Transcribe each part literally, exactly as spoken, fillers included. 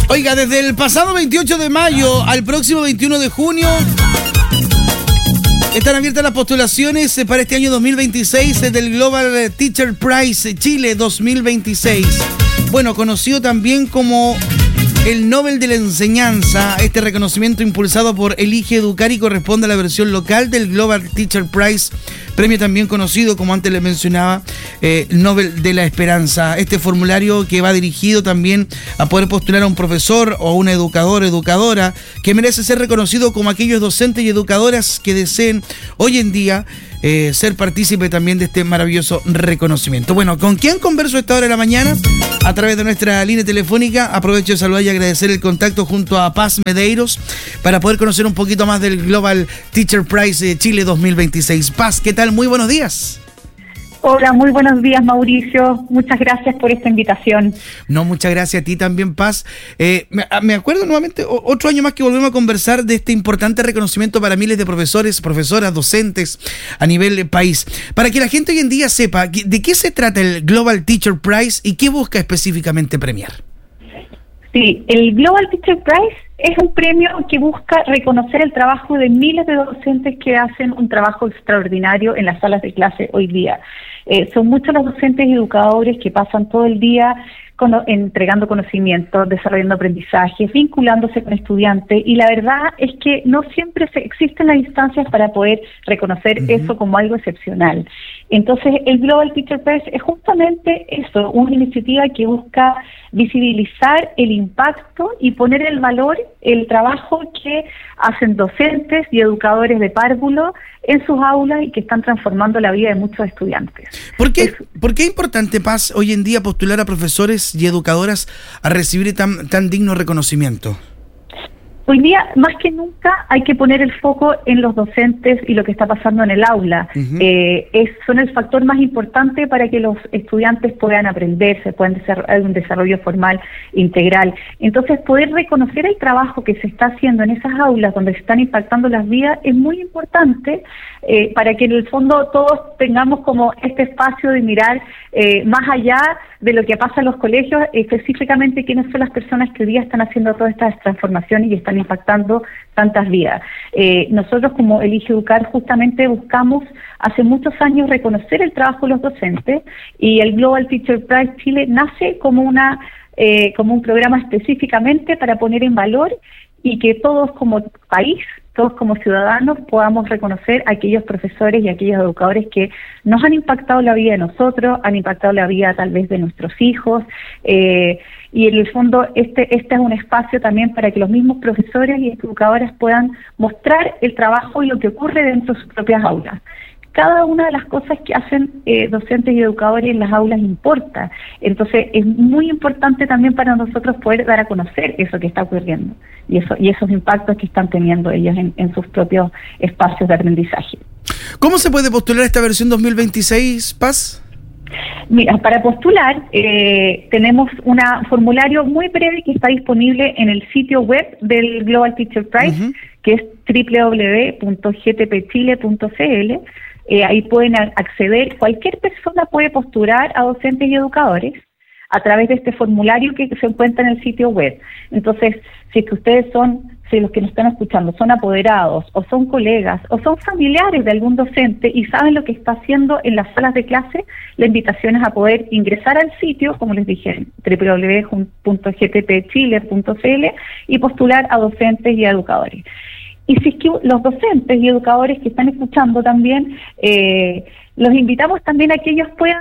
Oiga, desde el pasado veintiocho de mayo al próximo veintiuno de junio están abiertas las postulaciones para este año dos mil veintiséis del Global Teacher Prize Chile dos mil veintiséis. Bueno, conocido también como el Nobel de la Enseñanza. Este reconocimiento impulsado por Elige Educar y corresponde a la versión local del Global Teacher Prize, premio también conocido, como antes les mencionaba, eh, Nobel de la Esperanza. Este formulario que va dirigido también a poder postular a un profesor o a una educador o educadora que merece ser reconocido como aquellos docentes y educadoras que deseen hoy en día Eh, ser partícipe también de este maravilloso reconocimiento. Bueno, ¿con quién converso a esta hora de la mañana? A través de nuestra línea telefónica. Aprovecho de saludar y agradecer el contacto junto a Paz Medeiros para poder conocer un poquito más del Global Teacher Prize Chile dos mil veintiséis. Paz, ¿qué tal? Muy buenos días. Hola, muy buenos días, Mauricio. Muchas gracias por esta invitación. No, muchas gracias a ti también, Paz. Eh, me, me acuerdo nuevamente, o, otro año más que volvemos a conversar de este importante reconocimiento para miles de profesores, profesoras, docentes a nivel país. Para que la gente hoy en día sepa de qué se trata el Global Teacher Prize y qué busca específicamente premiar. Sí, el Global Teacher Prize es un premio que busca reconocer el trabajo de miles de docentes que hacen un trabajo extraordinario en las salas de clase hoy día. Eh, son muchos los docentes y educadores que pasan todo el día con, entregando conocimientos, desarrollando aprendizajes, vinculándose con estudiantes, y la verdad es que no siempre se, existen las instancias para poder reconocer uh-huh. eso como algo excepcional. Entonces, el Global Teacher Prize es justamente eso, una iniciativa que busca visibilizar el impacto y poner el valor, el trabajo que hacen docentes y educadores de párvulo en sus aulas y que están transformando la vida de muchos estudiantes. ¿Por qué, es, ¿por qué es importante, Paz, hoy en día postular a profesores y educadoras a recibir tan, tan digno reconocimiento? Hoy día, más que nunca, hay que poner el foco en los docentes y lo que está pasando en el aula. Uh-huh. Eh, es, son el factor más importante para que los estudiantes puedan aprender, se puedan desarrollar un desarrollo formal integral. Entonces, poder reconocer el trabajo que se está haciendo en esas aulas donde se están impactando las vidas es muy importante eh, para que en el fondo todos tengamos como este espacio de mirar eh, más allá de lo que pasa en los colegios, específicamente quiénes son las personas que hoy día están haciendo todas estas transformaciones y están impactando tantas vidas. Eh, nosotros como Elige Educar justamente buscamos hace muchos años reconocer el trabajo de los docentes, y el Global Teacher Prize Chile nace como una eh, como un programa específicamente para poner en valor y que todos como país, todos como ciudadanos podamos reconocer a aquellos profesores y a aquellos educadores que nos han impactado la vida de nosotros, han impactado la vida tal vez de nuestros hijos, eh, y en el fondo este este es un espacio también para que los mismos profesores y educadoras puedan mostrar el trabajo y lo que ocurre dentro de sus propias aulas. Cada una de las cosas que hacen eh, docentes y educadores en las aulas importa. Entonces es muy importante también para nosotros poder dar a conocer eso que está ocurriendo y eso y esos impactos que están teniendo ellos en, en sus propios espacios de aprendizaje. ¿Cómo se puede postular esta versión dos mil veintiséis, Paz? Mira, para postular eh, tenemos un formulario muy breve que está disponible en el sitio web del Global Teacher Prize, uh-huh. que es doble u doble u doble u punto g t p chile punto c l. Eh, ahí pueden acceder, cualquier persona puede postular a docentes y educadores a través de este formulario que se encuentra en el sitio web. Entonces, si es que ustedes son, si los que nos están escuchando son apoderados, o son colegas, o son familiares de algún docente y saben lo que está haciendo en las salas de clase, la invitación es a poder ingresar al sitio, como les dije, doble u doble u doble u punto g t p chile punto c l, y postular a docentes y a educadores. Y si es que los docentes y educadores que están escuchando también, eh, los invitamos también a que ellos puedan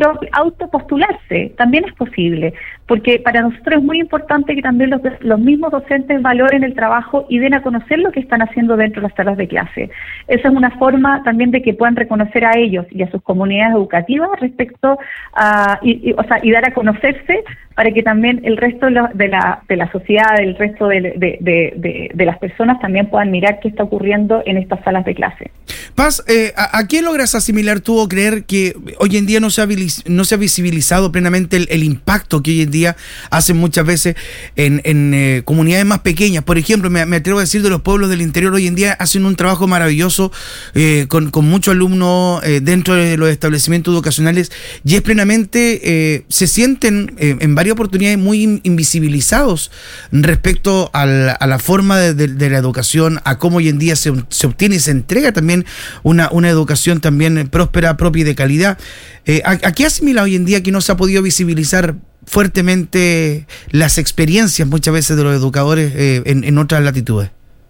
autopostularse, también es posible, porque para nosotros es muy importante que también los, los mismos docentes valoren el trabajo y den a conocer lo que están haciendo dentro de las salas de clase. Esa es una forma también de que puedan reconocer a ellos y a sus comunidades educativas respecto a, y, y, o sea, y dar a conocerse para que también el resto de la, de la, de la sociedad, el resto de, de, de, de, de las personas también puedan mirar qué está ocurriendo en estas salas de clase. Paz, eh, ¿a, ¿a qué logras asimilar tú o creer que hoy en día no se ha, no se ha visibilizado plenamente el, el impacto que hoy en día día hacen muchas veces en, en eh, comunidades más pequeñas. Por ejemplo, me, me atrevo a decir de los pueblos del interior hoy en día hacen un trabajo maravilloso eh, con, con muchos alumnos eh, dentro de los establecimientos educacionales y es plenamente, eh, se sienten eh, en varias oportunidades muy invisibilizados respecto a la, a la forma de, de, de la educación, a cómo hoy en día se, se obtiene y se entrega también una, una educación también próspera, propia y de calidad. Eh, ¿a, ¿A qué asimila hoy en día que no se ha podido visibilizar fuertemente las experiencias muchas veces de los educadores eh, en, en otras latitudes?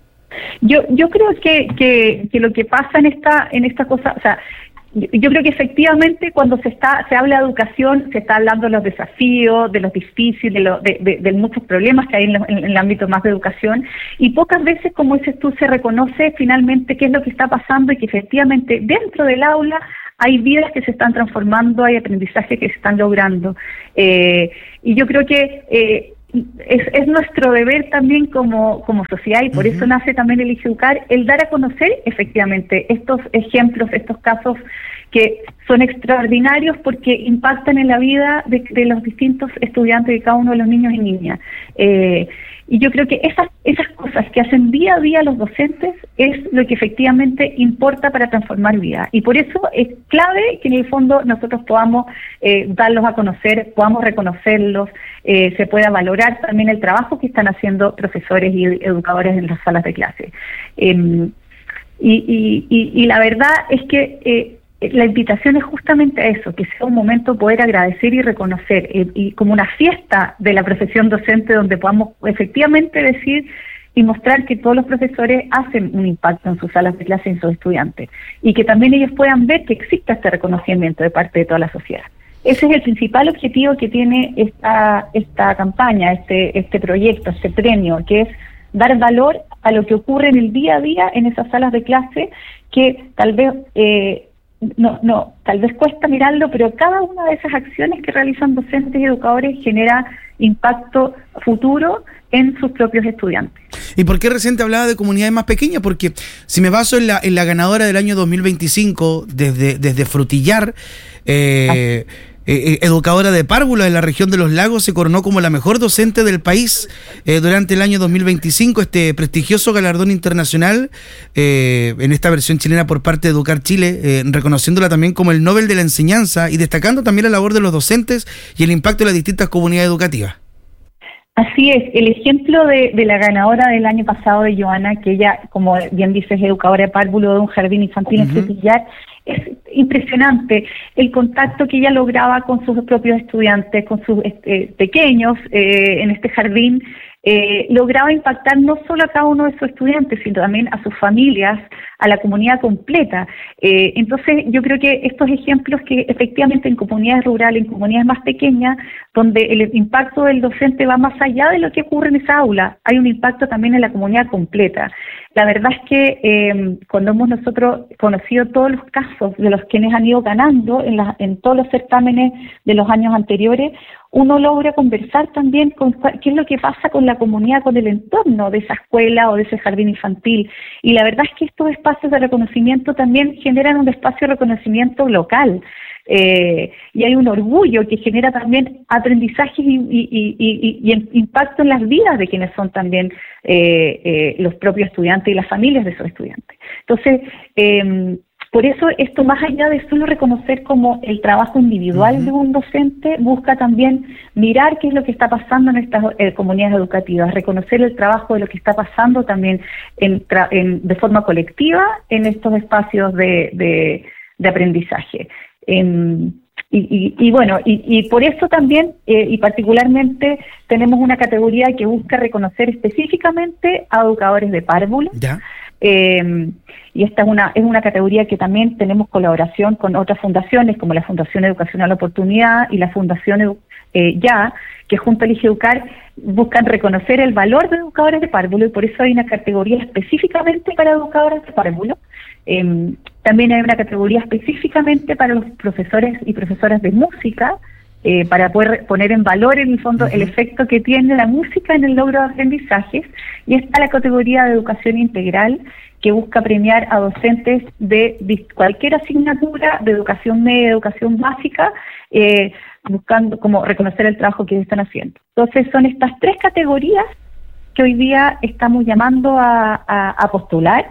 Yo yo creo que, que, que lo que pasa en esta en esta cosa, o sea, yo, yo creo que efectivamente cuando se está se habla de educación se está hablando de los desafíos, de los difíciles, de, lo, de, de, de muchos problemas que hay en, lo, en, en el ámbito más de educación y pocas veces, como dices tú, se reconoce finalmente qué es lo que está pasando y que efectivamente dentro del aula hay vidas que se están transformando, hay aprendizajes que se están logrando. Eh, y yo creo que eh, es, es nuestro deber también como, como sociedad, y por uh-huh. eso nace también el IGEDUCAR, el dar a conocer efectivamente estos ejemplos, estos casos que son extraordinarios porque impactan en la vida de, de los distintos estudiantes, de cada uno de los niños y niñas. Eh, Y yo creo que esas esas cosas que hacen día a día los docentes es lo que efectivamente importa para transformar vidas. Y por eso es clave que en el fondo nosotros podamos eh, darlos a conocer, podamos reconocerlos, eh, se pueda valorar también el trabajo que están haciendo profesores y educadores en las salas de clase. Eh, y, y, y, y la verdad es que eh, la invitación es justamente a eso, que sea un momento poder agradecer y reconocer, eh, y como una fiesta de la profesión docente donde podamos efectivamente decir y mostrar que todos los profesores hacen un impacto en sus salas de clase y en sus estudiantes, y que también ellos puedan ver que existe este reconocimiento de parte de toda la sociedad. Ese es el principal objetivo que tiene esta esta campaña, este este proyecto, este premio, que es dar valor a lo que ocurre en el día a día en esas salas de clase, que tal vez... Eh, No, no, tal vez cuesta mirarlo, pero cada una de esas acciones que realizan docentes y educadores genera impacto futuro en sus propios estudiantes. ¿Y por qué reciente hablaba de comunidades más pequeñas? Porque si me baso en la, en la ganadora del año dos mil veinticinco, desde, desde Frutillar, eh, eh, educadora de párvulos en la región de los lagos, se coronó como la mejor docente del país eh, durante el año dos mil veinticinco, este prestigioso galardón internacional eh, en esta versión chilena por parte de Educar Chile, eh, reconociéndola también como el Nobel de la Enseñanza y destacando también la labor de los docentes y el impacto de las distintas comunidades educativas. Así es, el ejemplo de, de la ganadora del año pasado de Joana, que ella, como bien dices, es educadora de párvulo de un jardín infantil uh-huh. en Frutillar, es impresionante el contacto que ella lograba con sus propios estudiantes, con sus eh, pequeños eh, en este jardín. Eh, lograba impactar no solo a cada uno de sus estudiantes, sino también a sus familias, a la comunidad completa. Eh, entonces, yo creo que estos ejemplos que efectivamente en comunidades rurales, en comunidades más pequeñas, donde el impacto del docente va más allá de lo que ocurre en esa aula, hay un impacto también en la comunidad completa. La verdad es que eh, cuando hemos nosotros conocido todos los casos de los quienes han ido ganando en, la, en todos los certámenes de los años anteriores, uno logra conversar también con qué es lo que pasa con la comunidad, con el entorno de esa escuela o de ese jardín infantil. Y la verdad es que estos espacios de reconocimiento también generan un espacio de reconocimiento local. Eh, y hay un orgullo que genera también aprendizajes y, y, y, y, y impacto en las vidas de quienes son también eh, eh, los propios estudiantes y las familias de esos estudiantes. Entonces, eh, por eso esto, más allá de solo reconocer como el trabajo individual uh-huh. de un docente, busca también mirar qué es lo que está pasando en estas eh, comunidades educativas, reconocer el trabajo de lo que está pasando también en, tra- en, de forma colectiva en estos espacios de, de, de aprendizaje. Eh, y, y, y bueno, y, y por eso también, eh, y particularmente, tenemos una categoría que busca reconocer específicamente a educadores de párvulos. ¿Ya? Eh, y esta es una es una categoría que también tenemos colaboración con otras fundaciones, como la Fundación Educación a la Oportunidad y la Fundación eh, Ya, que junto al IGEDUCAR buscan reconocer el valor de educadores de párvulo, y por eso hay una categoría específicamente para educadores de párvulo. Eh, también hay una categoría específicamente para los profesores y profesoras de música, eh, para poder poner en valor, en el fondo, uh-huh. el efecto que tiene la música en el logro de aprendizajes. Y está la categoría de educación integral, que busca premiar a docentes de cualquier asignatura de educación media, educación básica, eh, buscando como reconocer el trabajo que ellos están haciendo. Entonces son estas tres categorías que hoy día estamos llamando a, a, a postular,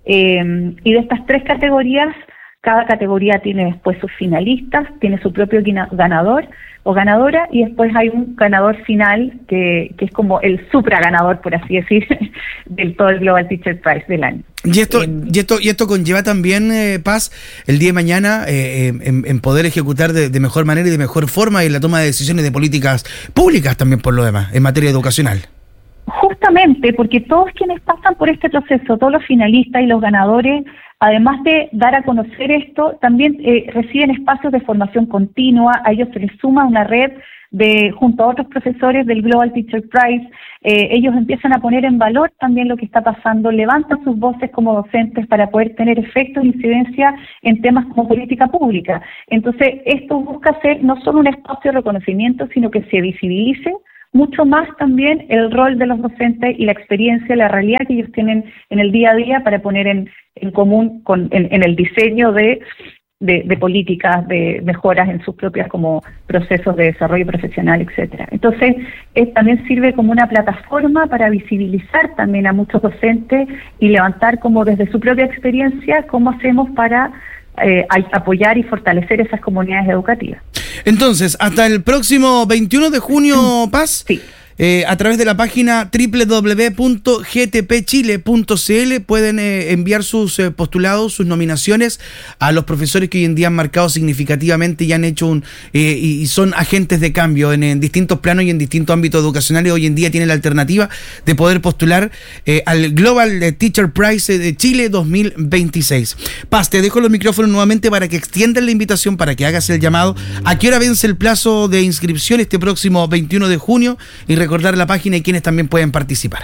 eh, y de estas tres categorías, cada categoría tiene después sus finalistas, tiene su propio ganador o ganadora, y después hay un ganador final que, que es como el supra ganador, por así decir, del todo el Global Teacher Prize del año. Y esto, eh, y esto, y esto conlleva también, eh, Paz, el día de mañana eh, en, en poder ejecutar de, de mejor manera y de mejor forma en la toma de decisiones de políticas públicas también, por lo demás, en materia educacional. Justamente, porque todos quienes pasan por este proceso, todos los finalistas y los ganadores, además de dar a conocer esto, también eh, reciben espacios de formación continua. A ellos se les suma una red de junto a otros profesores del Global Teacher Prize. Eh, ellos empiezan a poner en valor también lo que está pasando, levantan sus voces como docentes para poder tener efectos e incidencia en temas como política pública. Entonces, esto busca ser no solo un espacio de reconocimiento, sino que se visibilice mucho más también el rol de los docentes y la experiencia, la realidad que ellos tienen en el día a día para poner en, en común con, en, en el diseño de, de, de políticas, de mejoras en sus propias como procesos de desarrollo profesional, etcétera. Entonces, eh, también sirve como una plataforma para visibilizar también a muchos docentes y levantar como desde su propia experiencia cómo hacemos para eh, apoyar y fortalecer esas comunidades educativas. Entonces, hasta el próximo veintiuno de junio, Paz, sí. eh, a través de la página doble u doble u doble u punto g t p chile punto c l pueden eh, enviar sus eh, postulados, sus nominaciones a los profesores que hoy en día han marcado significativamente y han hecho un eh, y, y son agentes de cambio en, en distintos planos y en distintos ámbitos educacionales. Hoy en día tienen la alternativa de poder postular eh, al Global Teacher Prize de Chile dos mil veintiséis. Paz, te dejo los micrófonos nuevamente para que extiendas la invitación, para que hagas el llamado. ¿A qué hora vence el plazo de inscripción este próximo veintiuno de junio? Y recordar la página y quienes también pueden participar.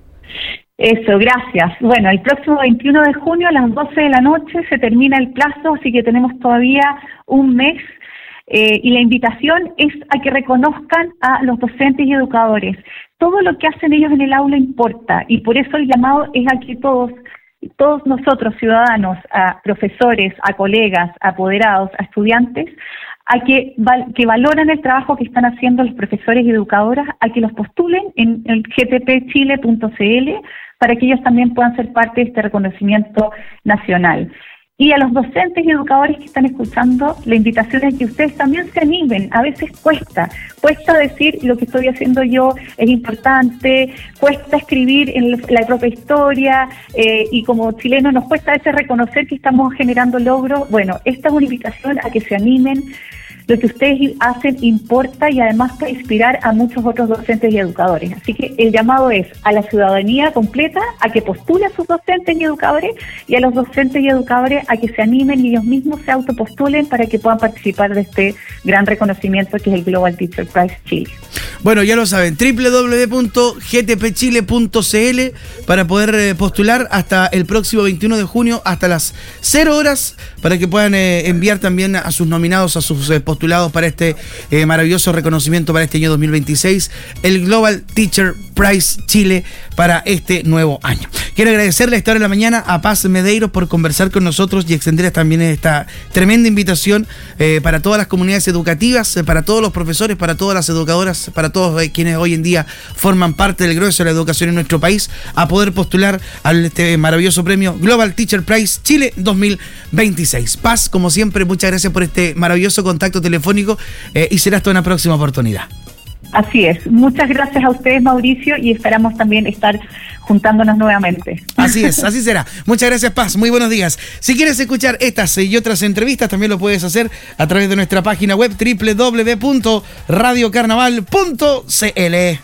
Eso, gracias. Bueno, el próximo veintiuno de junio a las doce de la noche se termina el plazo, así que tenemos todavía un mes, eh, y la invitación es a que reconozcan a los docentes y educadores. Todo lo que hacen ellos en el aula importa, y por eso el llamado es a que todos, todos nosotros, ciudadanos, a profesores, a colegas, a apoderados, a estudiantes, a que, val, que valoran el trabajo que están haciendo los profesores y educadoras, a que los postulen en el g t p chile punto c l para que ellos también puedan ser parte de este reconocimiento nacional. Y a los docentes y educadores que están escuchando, la invitación es que ustedes también se animen. A veces cuesta, cuesta decir lo que estoy haciendo yo es importante, cuesta escribir en la propia historia, eh, y como chilenos nos cuesta a veces reconocer que estamos generando logros. Bueno, esta es una invitación a que se animen. Lo que ustedes hacen importa y además puede inspirar a muchos otros docentes y educadores. Así que el llamado es a la ciudadanía completa a que postule a sus docentes y educadores, y a los docentes y educadores a que se animen y ellos mismos se autopostulen para que puedan participar de este gran reconocimiento que es el Global Teacher Prize Chile. Bueno, ya lo saben, doble u doble u doble u punto g t p chile punto c l para poder eh, postular hasta el próximo veintiuno de junio, hasta las cero horas, para que puedan eh, enviar también a sus nominados, a sus eh, postulados para este eh, maravilloso reconocimiento para este año dos mil veintiséis, el Global Teacher Prize Chile para este nuevo año. Quiero agradecerle a esta hora de la mañana a Paz Medeiros por conversar con nosotros y extender también esta tremenda invitación eh, para todas las comunidades educativas, eh, para todos los profesores, para todas las educadoras, para todos eh, quienes hoy en día forman parte del grueso de la educación en nuestro país, a poder postular a este maravilloso premio Global Teacher Prize Chile dos mil veintiséis. Paz, como siempre, muchas gracias por este maravilloso contacto telefónico eh, y será hasta una próxima oportunidad. Así es. Muchas gracias a ustedes, Mauricio, y esperamos también estar juntándonos nuevamente. Así es, así será. Muchas gracias, Paz. Muy buenos días. Si quieres escuchar estas y otras entrevistas, también lo puedes hacer a través de nuestra página web doble u doble u doble u punto radio carnaval punto c l.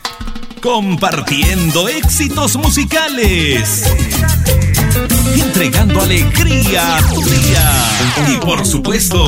Compartiendo éxitos musicales, entregando alegría a tu día y, por supuesto,